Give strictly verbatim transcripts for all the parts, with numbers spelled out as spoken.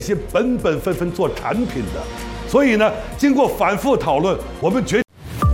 些本本分分做产品的。所以呢，经过反复讨论，我们决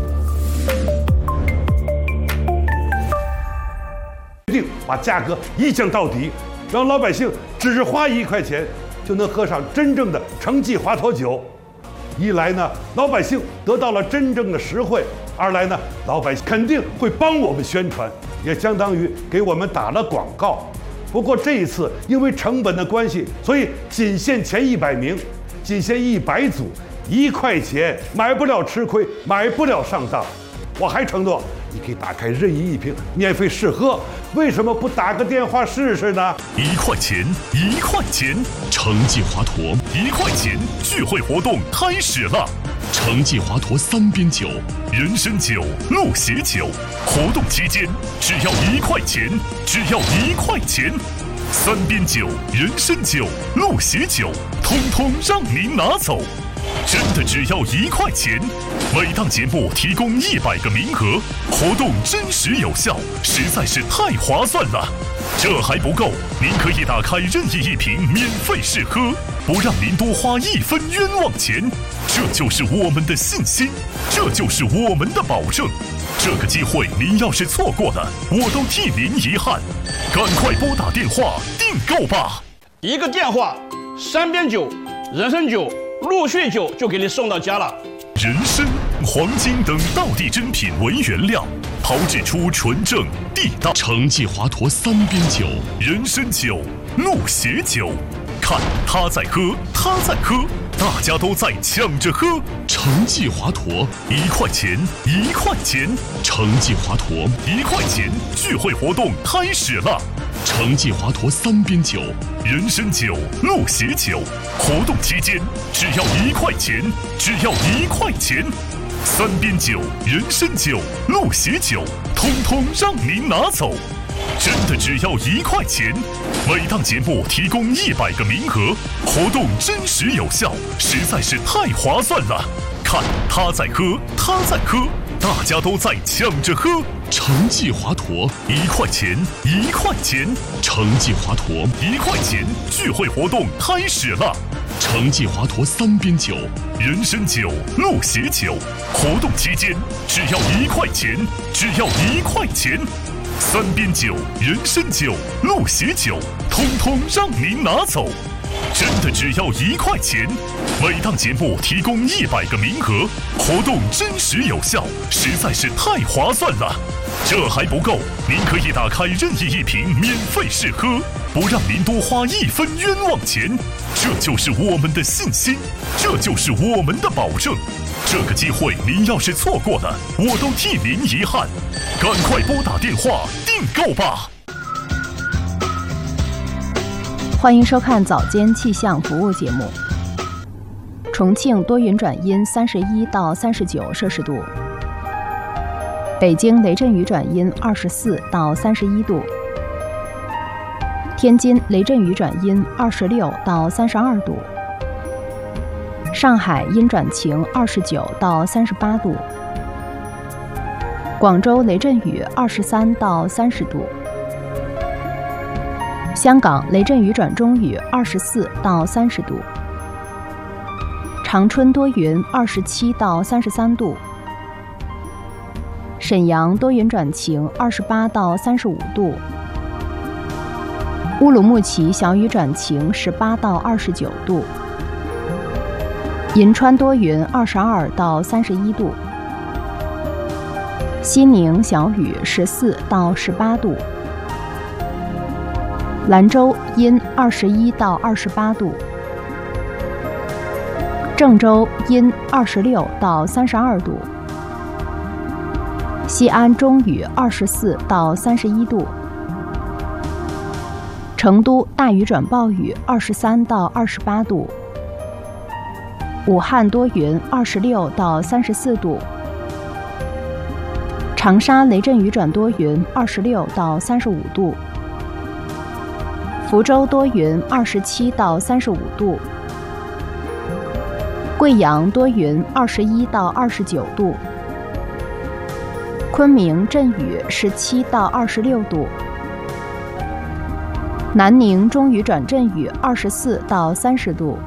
定把价格一降到底，让老百姓只花一块钱就能喝上真正的成记华佗酒。一来呢，老百姓得到了真正的实惠；二来呢，老百姓肯定会帮我们宣传，也相当于给我们打了广告。不过这一次因为成本的关系，所以仅限前一百名，仅限一百组，一块钱买不了吃亏，买不了上当。我还承诺，你可以打开任意一瓶免费试喝，为什么不打个电话试试呢？ 一块钱，一块钱，成记华佗一块钱聚会活动开始了。成记华佗三边酒、人参酒、鹿血酒，活动期间只要一块钱，只要一块钱。三边酒、人参酒、鹿血酒，通通让您拿走。真的只要一块钱，每档节目提供一百个名额，活动真实有效，实在是太划算了。这还不够，您可以打开任意一瓶免费试喝，不让您多花一分冤枉钱。这就是我们的信心，这就是我们的保证。这个机会您要是错过了，我都替您遗憾。赶快拨打电话订购吧！ 一个电话，三边酒、人参酒、鹿血酒就给你送到家了。 人参、黄金等道地珍品为原料，炮制出纯正地道成记华佗三边酒、人参酒、鹿血酒。看他在喝，他在喝，大家都在抢着喝。成记华佗一块钱，一块钱，成记华佗一块钱聚会活动开始了。成记华佗三边酒、人参酒、鹿血酒，活动期间只要一块钱，只要一块钱。三边酒、人参酒、鹿血酒，通通让您拿走。真的只要一块钱，每档节目提供一百个名额，活动真实有效，实在是太划算了。看他在喝，他在喝，大家都在抢着喝。成记华佗一块钱，一块钱，成记华佗一块钱聚会活动开始了。成记华佗三边酒、人参酒、鹿血酒，活动期间只要一块钱，只要一块钱。三边酒、人参酒、鹿血酒，通通让您拿走。真的只要一块钱，每档节目提供一百个名额，活动真实有效，实在是太划算了。这还不够，您可以打开任意一瓶免费试喝，不让您多花一分冤枉钱。这就是我们的信心，这就是我们的保证。这个机会您要是错过了，我都替您遗憾。赶快拨打电话订购吧！ 欢迎收看早间气象服务节目。重庆多云转阴，三十一到三十九摄氏度。北京雷阵雨转阴，二十四到三十一度。天津雷阵雨转阴，二十六到三十二度。上海阴转晴，二十九到三十八度。广州雷阵雨，二十三到三十度。香港雷阵雨转中雨，二十四到三十度。长春多云，二十七到三十三度。沈阳多云转晴，二十八到三十五度。乌鲁木齐小雨转晴，十八到二十九度。银川多云，二十二到三十一度。西宁小雨，十四到十八度。兰州阴，二十一到二十八度。郑州阴，二十六到三十二度。西安中雨，二十四到三十一度。成都大雨转暴雨，二十三到二十八度。武汉多云，二十六到三十四度。长沙雷阵雨转多云，二十六到三十五度。福州多云，二十七到三十五度。贵阳多云，二十一到二十九度。昆明阵雨，十七到二十六度。 南宁中雨转阵雨二十四到三十度。